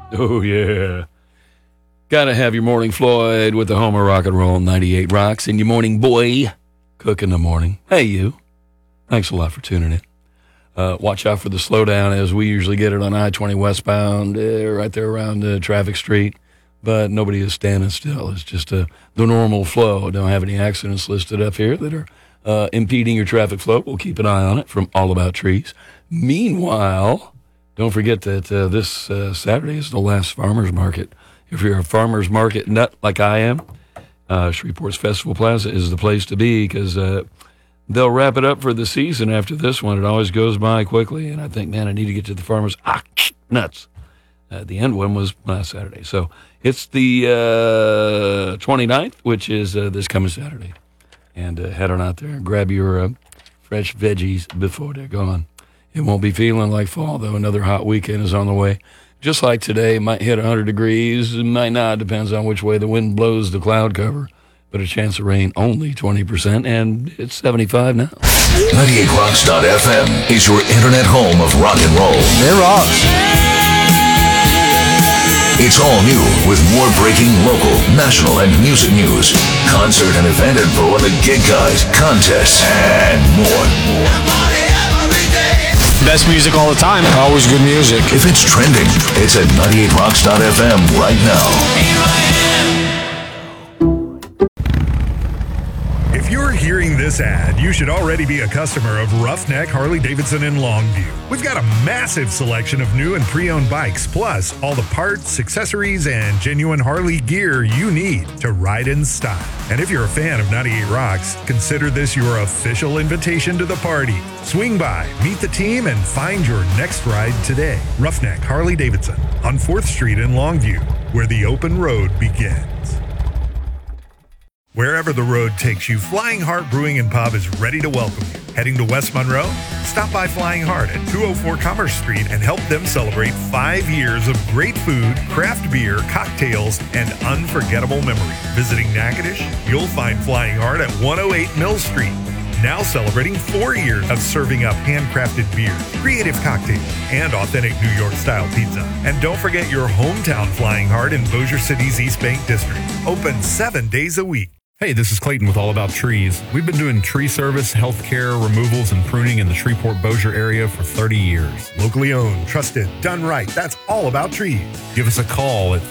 Oh, yeah. Gotta have your morning Floyd with the Homer Rock and Roll 98 Rocks and your morning boy cook in the morning. Hey, you. Thanks a lot for tuning in. Watch out for the slowdown as we usually get it on I-20 westbound, right there around Traffic Street. But nobody is standing still. It's just the normal flow. Don't have any accidents listed up here that are impeding your traffic flow. We'll keep an eye on it from All About Trees. Meanwhile, don't forget that this Saturday is the last farmer's market. If you're a farmer's market nut like I am, Shreveport's Festival Plaza is the place to be because they'll wrap it up for the season after this one. It always goes by quickly, and I think, man, I need to get to the farmer's nuts. The end one was last Saturday. So it's the 29th, which is this coming Saturday. And head on out there and grab your fresh veggies before they're gone. It won't be feeling like fall, though. Another hot weekend is on the way. Just like today, might hit 100 degrees. It might not. Depends on which way the wind blows the cloud cover. But a chance of rain only 20%, and it's 75 now. 98rocks.fm is your internet home of rock and roll. They're rocks. It's all new with more breaking local, national, and music news, concert and event info on the gig guides, contests, and more. Best music all the time. Always good music. If it's trending, it's at 98rocks.fm right now. If you're hearing this ad, you should already be a customer of Roughneck Harley-Davidson in Longview. We've got a massive selection of new and pre-owned bikes, plus all the parts, accessories, and genuine Harley gear you need to ride in style. And if you're a fan of 98 Rocks, consider this your official invitation to the party. Swing by, meet the team, and find your next ride today. Roughneck Harley-Davidson on 4th Street in Longview, where the open road begins. Wherever the road takes you, Flying Heart Brewing and Pub is ready to welcome you. Heading to West Monroe? Stop by Flying Heart at 204 Commerce Street and help them celebrate 5 years of great food, craft beer, cocktails, and unforgettable memories. Visiting Natchitoches? You'll find Flying Heart at 108 Mill Street. Now celebrating 4 years of serving up handcrafted beer, creative cocktails, and authentic New York-style pizza. And don't forget your hometown Flying Heart in Bossier City's East Bank District. Open 7 days a week. Hey, this is Clayton with All About Trees. We've been doing tree service, healthcare, removals, and pruning in the Shreveport-Bossier area for 30 years. Locally owned, trusted, done right. That's All About Trees. Give us a call at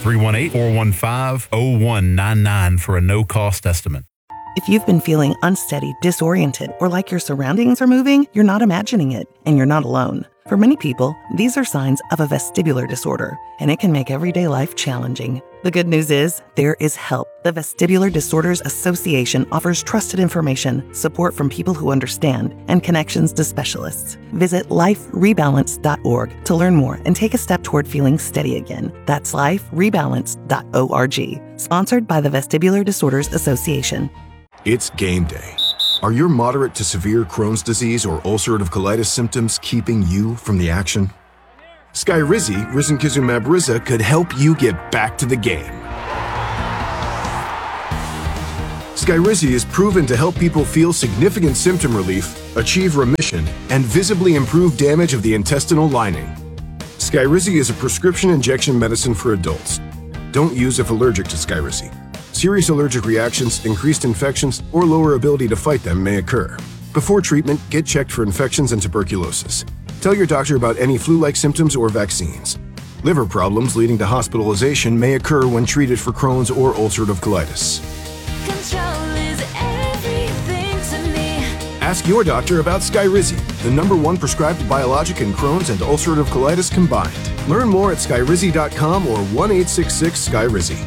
318-415-0199 for a no-cost estimate. If you've been feeling unsteady, disoriented, or like your surroundings are moving, you're not imagining it, and you're not alone. For many people, these are signs of a vestibular disorder, and it can make everyday life challenging. The good news is, there is help. The Vestibular Disorders Association offers trusted information, support from people who understand, and connections to specialists. Visit liferebalance.org to learn more and take a step toward feeling steady again. That's liferebalance.org. Sponsored by the Vestibular Disorders Association. It's game day. Are your moderate to severe Crohn's disease or ulcerative colitis symptoms keeping you from the action? Skyrizi, risankizumab Riza, could help you get back to the game. Skyrizi is proven to help people feel significant symptom relief, achieve remission, and visibly improve damage of the intestinal lining. Skyrizi is a prescription injection medicine for adults. Don't use if allergic to Skyrizi. Serious allergic reactions, increased infections, or lower ability to fight them may occur. Before treatment, get checked for infections and tuberculosis. Tell your doctor about any flu-like symptoms or vaccines. Liver problems leading to hospitalization may occur when treated for Crohn's or ulcerative colitis. Control is everything to me. Ask your doctor about Skyrizi, the #1 prescribed biologic in Crohn's and ulcerative colitis combined. Learn more at skyrizi.com or 1-866-SKYRIZI.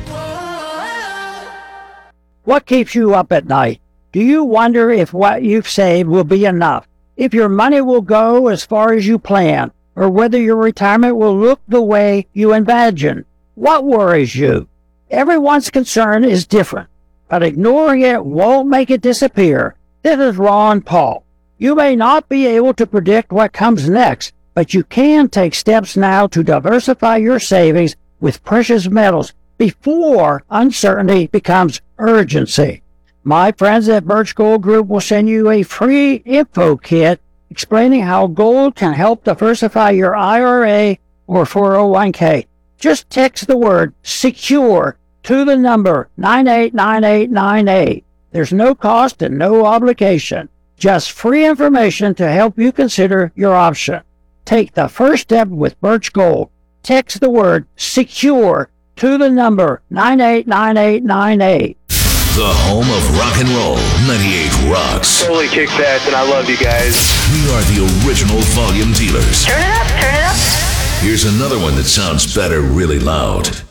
What keeps you up at night? Do you wonder if what you've saved will be enough? If your money will go as far as you plan? Or whether your retirement will look the way you imagine? What worries you? Everyone's concern is different, but ignoring it won't make it disappear. This is Ron Paul. You may not be able to predict what comes next, but you can take steps now to diversify your savings with precious metals before uncertainty becomes urgency. My friends at Birch Gold Group will send you a free info kit explaining how gold can help diversify your IRA or 401k. Just text the word SECURE to the number 989898. There's no cost and no obligation. Just free information to help you consider your option. Take the first step with Birch Gold. Text the word SECURE to the number 989898. The home of rock and roll, 98 Rocks. Totally kick ass, and I love you guys. We are the original volume dealers. Turn it up, turn it up. Here's another one that sounds better really loud.